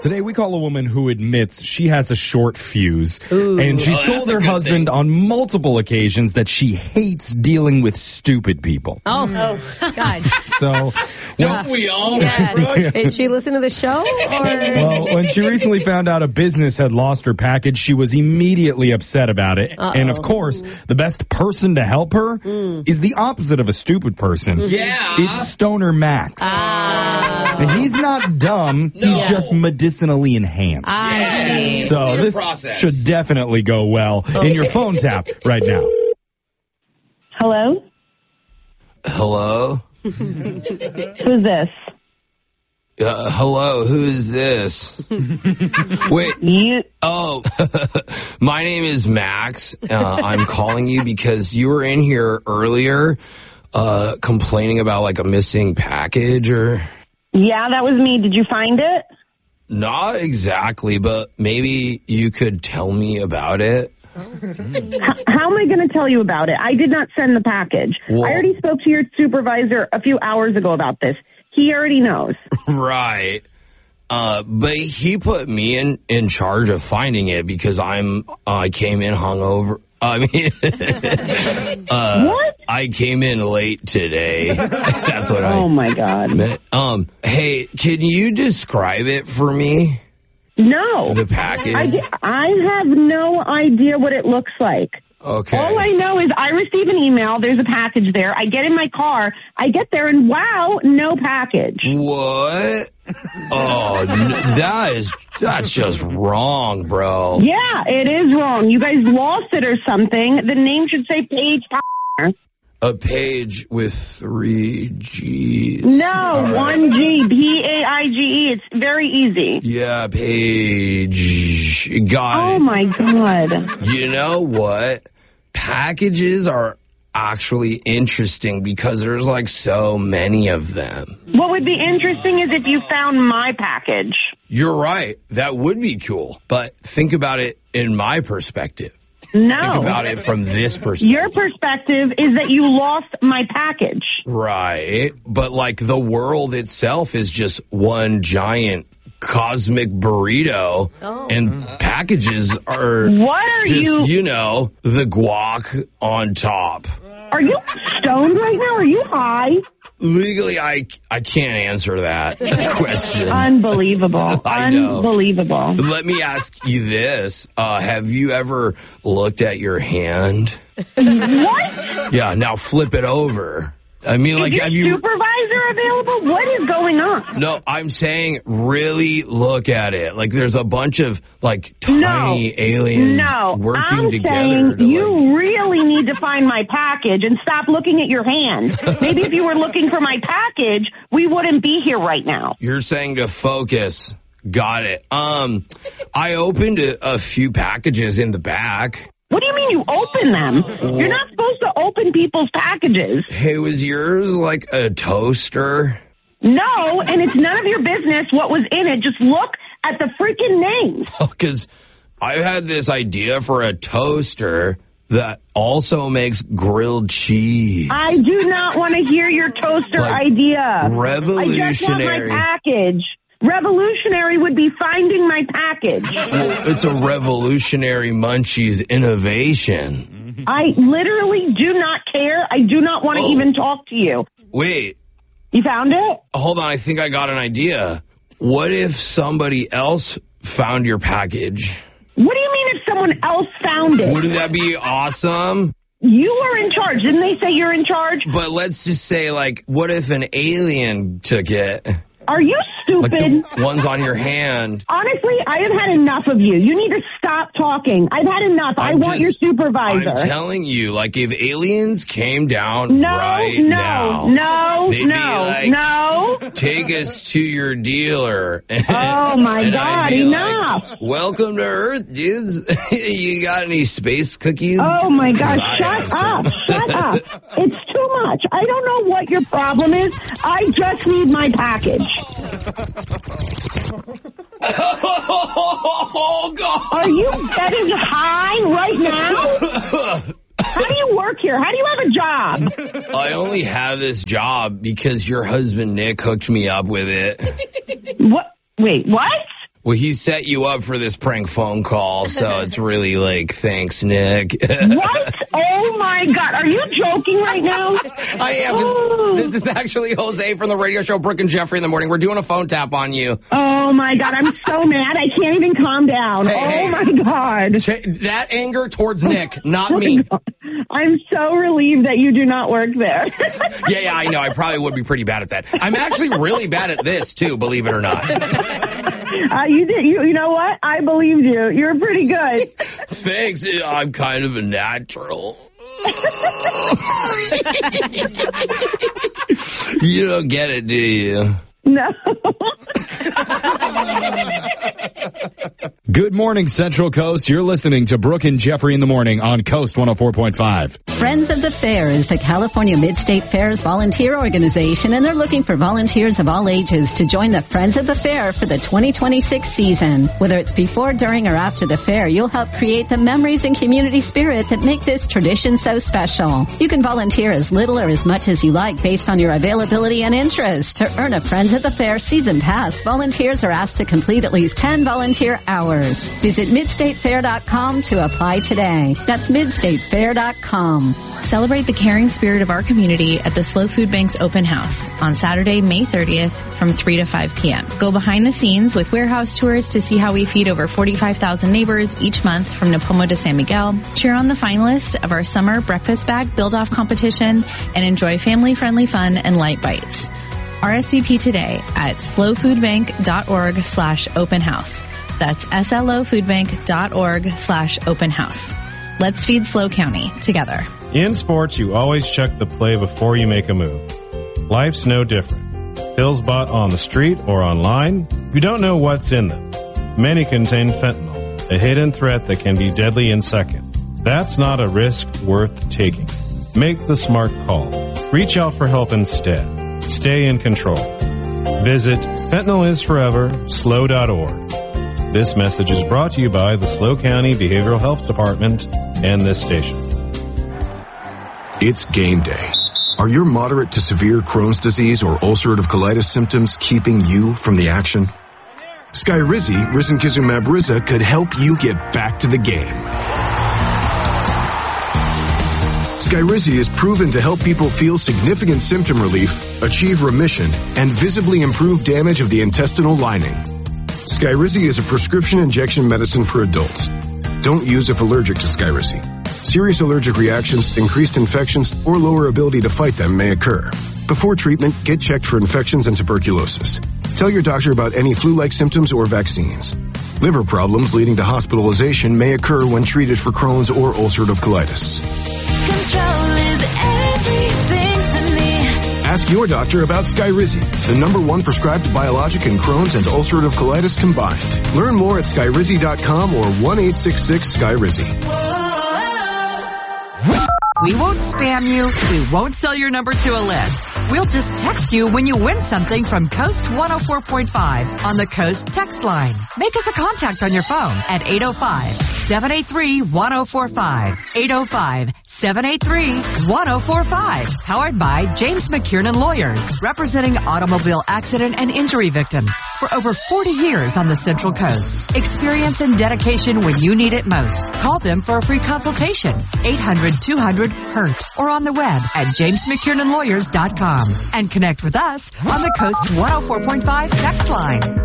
Today, we call a woman who admits she has a short fuse. Ooh. And she's told her husband thing. on multiple occasions that she hates dealing with stupid people. Oh, God. So, Don't we all, right, Yeah. Brooke? Is she listening to the show? Or? well, when she recently found out a business had lost her package, she was immediately upset about it. Uh-oh. And of course, the best person to help her is the opposite of a stupid person. Yeah. It's Stoner Max. And he's not dumb, he's No. just medicinally enhanced. I see. So Your this process. should definitely go well in your phone tap right now. Hello? Hello? Who's this? Hello, who is this? Wait, You. oh, my name is Max. I'm calling you because you were in here earlier complaining about like a missing package or... Yeah, that was me. Did you find it? Not exactly, but maybe you could tell me about it. How am I going to tell you about it? I did not send the package. Well- I already spoke to your supervisor a few hours ago about this. He already knows. Right. But he put me in charge of finding it because I came in hungover. I mean, What? I came in late today. That's what Oh, my God. meant. Hey, can you describe it for me? No. The package? I have no idea what it looks like. Okay. All I know is I receive an email. There's a package there. I get in my car. I get there and wow, no package. What? Oh, that's just wrong, bro. Yeah, it is wrong. You guys lost it or something. The name should say Paige. A page with 3 G's. No, All right. 1 G, Paige. It's very easy. Yeah, page. Got Oh it. my God. You know what? Packages are actually interesting because there's like so many of them. What would be interesting is if you found my package. You're right. That would be cool. But think about it in my perspective. No. Think about it from this perspective. Your perspective is that you lost my package. Right. But like the world itself is just one giant cosmic burrito and packages are What are just, you? the guac on top. Are you stoned right now? Are you high? Legally, I can't answer that question. Unbelievable. I know. Unbelievable. Let me ask you this. Have you ever looked at your hand? What? Yeah, now flip it over. I mean, like, Is your have you... supervisor available? What is going on? No, I'm saying really look at it. Like, there's a bunch of, like, tiny aliens working I'm together. saying to, you like... really need to find my package and stop looking at your hand. Maybe if you were looking for my package, we wouldn't be here right now. You're saying to focus. Got it. I opened a few packages in the back. What do you mean you open them? You're not supposed to open people's packages. Hey, was yours like a toaster? No, and it's none of your business what was in it. Just look at the freaking names. Because I've had this idea for a toaster that also makes grilled cheese. I do not want to hear your toaster Like, idea. I just want revolutionary. my package. Revolutionary would be finding my package. Well, it's a revolutionary munchies innovation. I literally do not care. I do not want to even talk to you. Wait, You found it? hold on. I think I got an idea. What if somebody else found your package? What do you mean if someone else found it? Wouldn't that be awesome? You are in charge. Didn't they say you're in charge? But let's just say, like, what if an alien took it? Are you Like stupid? the ones on your hand. Honestly, I have had enough of you. You need to stop talking. I've had enough. I want your supervisor. I'm telling you, like, if aliens came down right now, they'd be like, no. take us to your dealer. Oh, my And I'd God, be enough. Like, welcome to Earth, dudes. You got any space cookies? Oh, my 'Cause God, I shut have some. up. Shut up. It's too much. I don't know what your problem is. I just need my package. Oh, God. Are you getting high right now? How do you work here? How do you have a job? I only have this job because your husband, Nick, hooked me up with it. What? Wait, what? Well, he set you up for this prank phone call, so it's really like, thanks, Nick. What? Oh, my God. Are you joking right now? I am. This is actually Jose from the radio show Brooke and Jeffrey in the Morning. We're doing a phone tap on you. Oh, my God. I'm so mad. I can't even calm down. Hey, my God. That anger towards Nick, not me. I'm so relieved that you do not work there. Yeah, I know. I probably would be pretty bad at that. I'm actually really bad at this, too, believe it or not. You did. You know what? I believed you. You're pretty good. Thanks. I'm kind of a natural. You don't get it, do you? No. Good morning, Central Coast. You're listening to Brooke and Jeffrey in the Morning on Coast 104.5. Friends of the Fair is the California Mid-State Fair's volunteer organization, and they're looking for volunteers of all ages to join the Friends of the Fair for the 2026 season. Whether it's before, during, or after the fair, you'll help create the memories and community spirit that make this tradition so special. You can volunteer as little or as much as you like based on your availability and interest. To earn a Friends of the Fair season pass, volunteers are asked to complete at least 10 volunteer hours. Visit midstatefair.com to apply today. That's midstatefair.com. Celebrate the caring spirit of our community at the Slow Food Bank's open house on Saturday, May 30th from 3 to 5 p.m. Go behind the scenes with warehouse tours to see how we feed over 45,000 neighbors each month from Napomo to San Miguel. Cheer on the finalist of our summer breakfast bag build-off competition and enjoy family-friendly fun and light bites. RSVP today at slowfoodbank.org/open house. That's slofoodbank.org/open house. Let's feed Slow County together. In sports, you always check the play before you make a move. Life's no different. Pills bought on the street or online, you don't know what's in them. Many contain fentanyl, a hidden threat that can be deadly in seconds. That's not a risk worth taking. Make the smart call. Reach out for help instead. Stay in control. Visit fentanylisforeverslow.org. This message is brought to you by the Slow County Behavioral Health Department and this station. It's game day. Are your moderate to severe Crohn's disease or ulcerative colitis symptoms keeping you from the action? Skyrizi, risankizumab Riza, could help you get back to the game. Skyrizi is proven to help people feel significant symptom relief, achieve remission, and visibly improve damage of the intestinal lining. Skyrizi is a prescription injection medicine for adults. Don't use if allergic to Skyrizi. Serious allergic reactions, increased infections, or lower ability to fight them may occur. Before treatment, get checked for infections and tuberculosis. Tell your doctor about any flu-like symptoms or vaccines. Liver problems leading to hospitalization may occur when treated for Crohn's or ulcerative colitis. Control is everything to me. Ask your doctor about Skyrizi, the #1 prescribed biologic in Crohn's and ulcerative colitis combined. Learn more at Skyrizi.com or 1-866-SKYRIZI. We won't spam you. We won't sell your number to a list. We'll just text you when you win something from Coast 104.5 on the Coast text line. Make us a contact on your phone at 805-783-1045. 805-783-1045. Powered by James McKiernan Lawyers, representing automobile accident and injury victims for over 40 years on the Central Coast. Experience and dedication when you need it most. Call them for a free consultation. 800-200-HURT or on the web at jamesmckieranlawyers.com. And connect with us on the Coast 104.5 text line.